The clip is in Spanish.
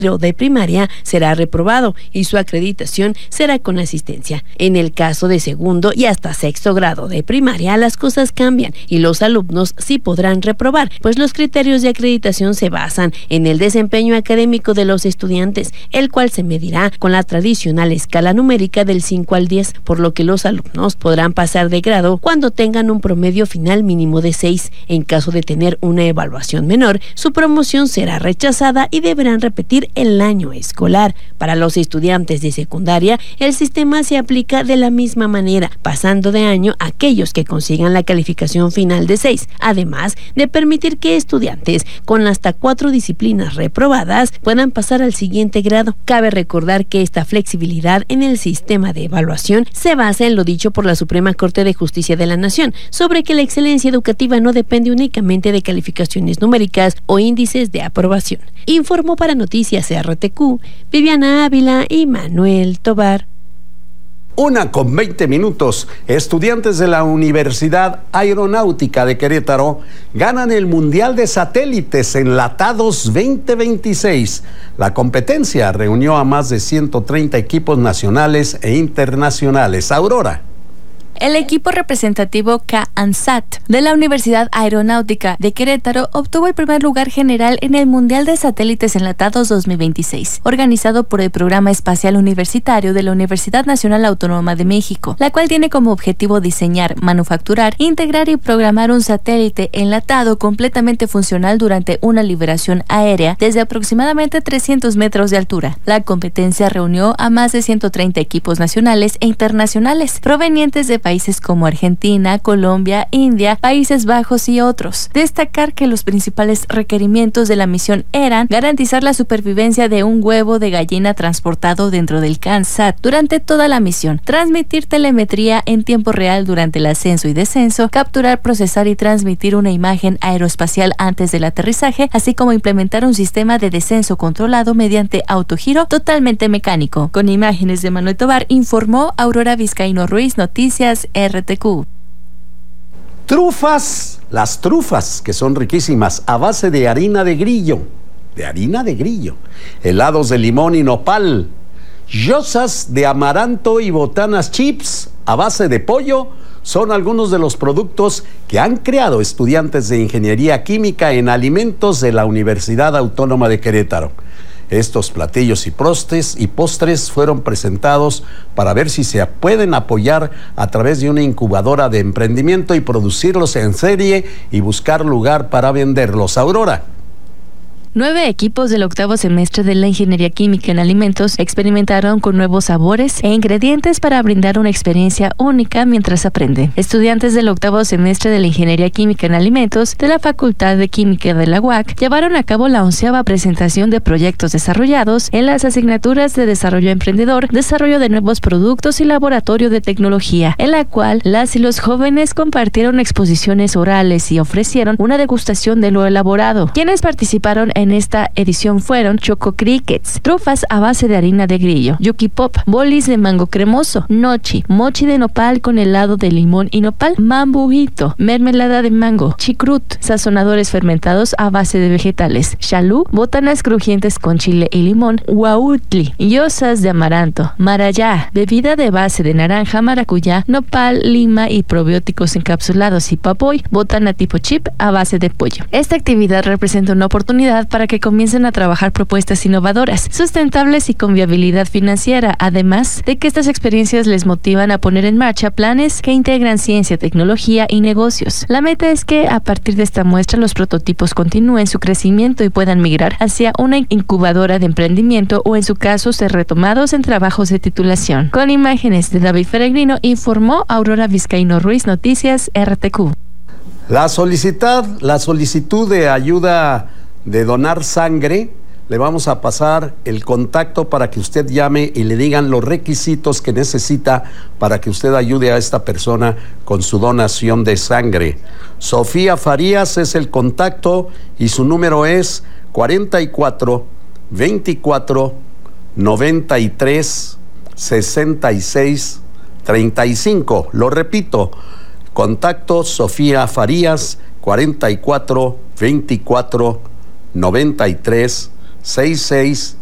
de primaria será reprobado y su acreditación será con asistencia. En el caso de segundo y hasta sexto grado de primaria, las cosas cambian y los alumnos sí podrán reprobar, pues los criterios de acreditación se basan en el desempeño académico de los estudiantes, el cual se medirá con la tradicional escala numérica del 5 al 10, por lo que los alumnos podrán pasar de grado cuando tengan un promedio final mínimo de 6. En caso de tener una evaluación menor, su promoción será rechazada y deberán repetir el año escolar. Para los estudiantes de secundaria, el sistema se aplica de la misma manera, pasando de año a aquellos que consigan la calificación final de 6, además de permitir que estudiantes con hasta 4 disciplinas reprobadas puedan pasar al siguiente grado. Cabe recordar que esta flexibilidad en el sistema de evaluación se basa en lo dicho por la Suprema Corte de Justicia de la Nación, sobre que la excelencia educativa no depende únicamente de calificaciones numéricas o índices de aprobación. Informó para Noticias RTQ, Viviana Ávila y Manuel Tobar. 1:20. Estudiantes de la Universidad Aeronáutica de Querétaro ganan el Mundial de Satélites Enlatados 2026. La competencia reunió a más de 130 equipos nacionales e internacionales. Aurora. El equipo representativo CAANSAT de la Universidad Aeronáutica de Querétaro obtuvo el primer lugar general en el Mundial de Satélites Enlatados 2026, organizado por el Programa Espacial Universitario de la Universidad Nacional Autónoma de México, la cual tiene como objetivo diseñar, manufacturar, integrar y programar un satélite enlatado completamente funcional durante una liberación aérea desde aproximadamente 300 metros de altura. La competencia reunió a más de 130 equipos nacionales e internacionales provenientes de países como Argentina, Colombia, India, Países Bajos y otros. Destacar que los principales requerimientos de la misión eran garantizar la supervivencia de un huevo de gallina transportado dentro del CAANSAT durante toda la misión, transmitir telemetría en tiempo real durante el ascenso y descenso, capturar, procesar y transmitir una imagen aeroespacial antes del aterrizaje, así como implementar un sistema de descenso controlado mediante autogiro totalmente mecánico. Con imágenes de Manuel Tobar, informó Aurora Vizcaíno Ruiz, Noticias RTQ. Trufas, las trufas que son riquísimas a base de harina de grillo, helados de limón y nopal, yosas de amaranto y botanas chips a base de pollo son algunos de los productos que han creado estudiantes de Ingeniería Química en Alimentos de la Universidad Autónoma de Querétaro. Estos platillos y postres fueron presentados para ver si se pueden apoyar a través de una incubadora de emprendimiento y producirlos en serie y buscar lugar para venderlos. Aurora. 9 equipos del octavo semestre de la Ingeniería Química en Alimentos experimentaron con nuevos sabores e ingredientes para brindar una experiencia única mientras aprenden. Estudiantes del octavo semestre de la Ingeniería Química en Alimentos de la Facultad de Química de la UAC llevaron a cabo la 11ª presentación de proyectos desarrollados en las asignaturas de Desarrollo Emprendedor, Desarrollo de Nuevos Productos y Laboratorio de Tecnología, en la cual las y los jóvenes compartieron exposiciones orales y ofrecieron una degustación de lo elaborado. Quienes participaron en esta edición fueron Choco Crickets, trufas a base de harina de grillo, Yuki Pop, bolis de mango cremoso, nochi, mochi de nopal con helado de limón y nopal, mambuhito, mermelada de mango, chicrut, sazonadores fermentados a base de vegetales, chalú, botanas crujientes con chile y limón, huautli, yosas de amaranto, marayá, bebida de base de naranja, maracuyá, nopal, lima y probióticos encapsulados y papoy, botana tipo chip a base de pollo. Esta actividad representa una oportunidad para que comiencen a trabajar propuestas innovadoras, sustentables y con viabilidad financiera, además de que estas experiencias les motivan a poner en marcha planes que integran ciencia, tecnología y negocios. La meta es que a partir de esta muestra los prototipos continúen su crecimiento y puedan migrar hacia una incubadora de emprendimiento o en su caso ser retomados en trabajos de titulación. Con imágenes de David Peregrino, informó Aurora Vizcaíno Ruiz, Noticias RTQ. La solicitud de ayuda de donar sangre, le vamos a pasar el contacto para que usted llame y le digan los requisitos que necesita para que usted ayude a esta persona con su donación de sangre. Sofía Farías es el contacto y su número es 44 24 93 66 35. Lo repito, contacto Sofía Farías, 44 24 93 66